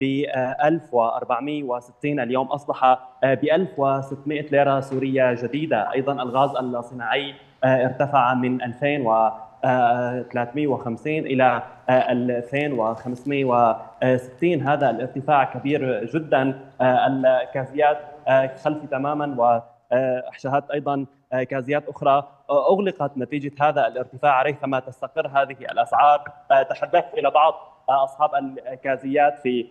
ب 1460، اليوم أصبح ب 1600 ليرة سورية جديدة. أيضا الغاز الصناعي ارتفع من 2350 إلى 2560. هذا الارتفاع كبير جدا. الكافيات خلفي تماما، وشاهدت أيضا كازيات أخرى أغلقت نتيجة هذا الارتفاع ريثما تستقر هذه الأسعار. تحدثت إلى بعض أصحاب الكازيات في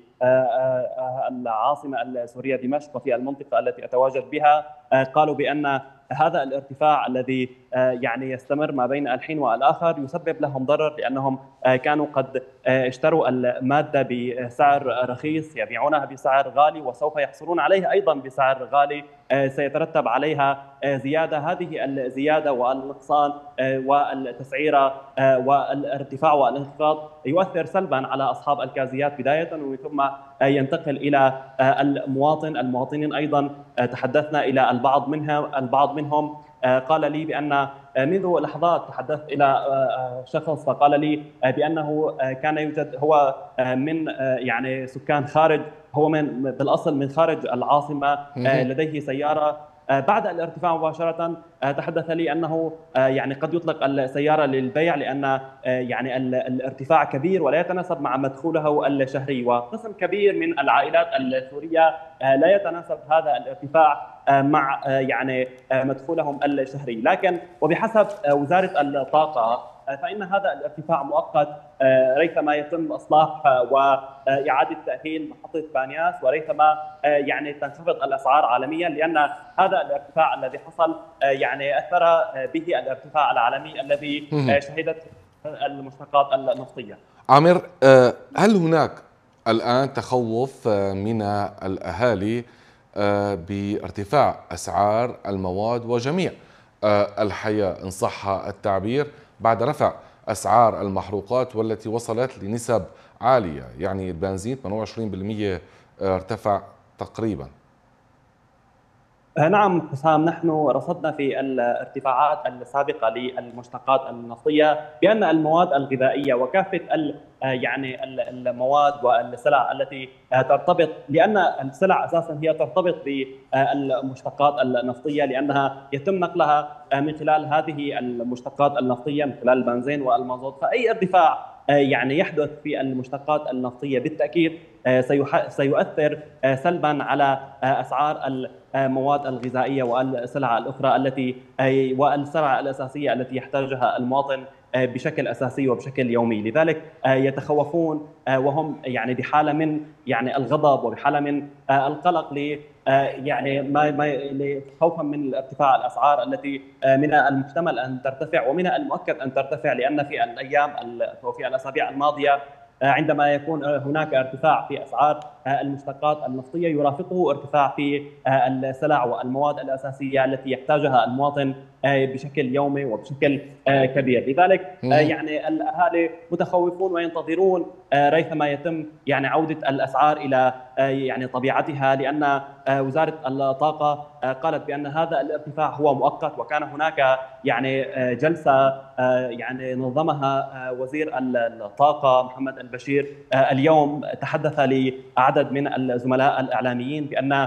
العاصمة السورية دمشق وفي المنطقة التي أتواجد بها. قالوا بأن هذا الارتفاع الذي يعني يستمر ما بين الحين والآخر يسبب لهم ضرر، لأنهم كانوا قد اشتروا المادة بسعر رخيص يبيعونها بسعر غالي، وسوف يحصلون عليها أيضا بسعر غالي. سيترتب عليها زيادة. هذه الزيادة والنقصان والتسعيرة والارتفاع والانخفاض يؤثر سلبا على أصحاب الكازيات بداية، ومن ثم ينتقل إلى المواطنين أيضا. تحدثنا إلى البعض منهم قال لي بأن منذ لحظات تحدثت إلى شخص فقال لي بأنه كان يوجد هو من يعني سكان خارج، هو بالأصل من خارج العاصمة، لديه سيارة. بعد الارتفاع مباشرة تحدث لي أنه يعني قد يطلق السيارة للبيع، لأن يعني الارتفاع كبير ولا يتناسب مع مدخوله الشهري، وقسم كبير من العائلات السورية لا يتناسب هذا الارتفاع مع يعني مدخولهم الشهري. لكن وبحسب وزارة الطاقة فإن هذا الارتفاع مؤقت ريثما يتم إصلاح وإعادة تأهيل محطة بانياس، وريثما يعني تنخفض الأسعار عالميا، لأن هذا الارتفاع الذي حصل يعني أثر به الارتفاع العالمي الذي شهدت المشتقات النفطية. عامر، هل هناك الآن تخوف من الأهالي بارتفاع أسعار المواد وجميع الحياة إن صح التعبير بعد رفع أسعار المحروقات والتي وصلت لنسب عالية؟ يعني البنزين 28% ارتفع تقريبا. نعم حسام، نحن رصدنا في الارتفاعات السابقة للمشتقات النفطية بأن المواد الغذائية وكافة يعني المواد والسلع التي ترتبط، لأن السلع أساسا هي ترتبط بالمشتقات النفطية، لأنها يتم نقلها من خلال هذه المشتقات النفطية من خلال البنزين والمازوت. فأي ارتفاع يعني يحدث في المشتقات النفطية بالتأكيد سيؤثر سلبا على أسعار المواد الغذائية والسلع الأخرى والسلع الأساسية التي يحتاجها المواطن بشكل أساسي وبشكل يومي. لذلك يتخوفون وهم يعني بحالة من يعني الغضب وبحالة من القلق يعني خوفا من ارتفاع الأسعار التي من المحتمل أن ترتفع ومن المؤكد أن ترتفع، لأن في الأيام وفي الأسابيع الماضية عندما يكون هناك ارتفاع في أسعار المشتقات النفطية يرافقه ارتفاع في السلع والمواد الأساسية التي يحتاجها المواطن بشكل يومي وبشكل كبير. لذلك يعني الأهالي متخوفون وينتظرون ريثما يتم يعني عودة الأسعار إلى يعني طبيعتها، لأن وزارة الطاقة قالت بأن هذا الارتفاع هو مؤقت. وكان هناك يعني جلسة يعني نظمها وزير الطاقة محمد البشير اليوم، تحدث لعدد من الزملاء الإعلاميين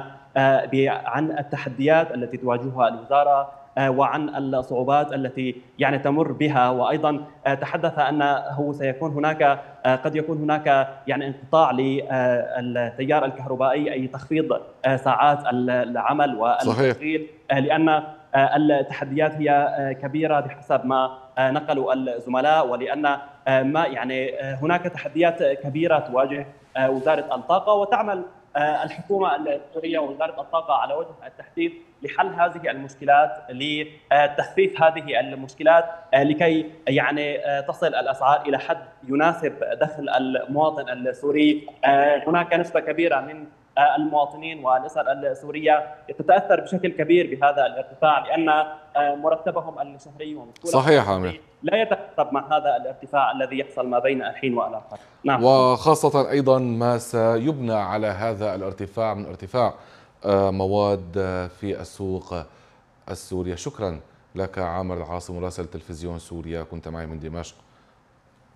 عن التحديات التي تواجهها الوزارة وعن الصعوبات التي يعني تمر بها. وأيضا تحدث أنه سيكون هناك قد يكون هناك يعني انقطاع للتيار الكهربائي، أي تخفيض ساعات العمل والتشغيل، لأن التحديات هي كبيرة بحسب ما نقلوا الزملاء، ولأن ما يعني هناك تحديات كبيرة تواجه وزارة الطاقة، وتعمل الحكومة السورية ووزارة الطاقة على وجه التحديد لحل هذه المشكلات، لتخفيف هذه المشكلات، لكي يعني تصل الأسعار إلى حد يناسب دخل المواطن السوري. هناك نسبة كبيرة من المواطنين والأسر السورية تتأثر بشكل كبير بهذا الارتفاع، لأن مرتبهم الشهري ومدخولهم الشهري لا يتناسب مع هذا الارتفاع الذي يحصل ما بين الحين والآخر. نعم. وخاصة أيضا ما سيبنى على هذا الارتفاع من ارتفاع مواد في السوق السورية. شكرا لك عامر العاصي مراسل تلفزيون سوريا، كنت معي من دمشق.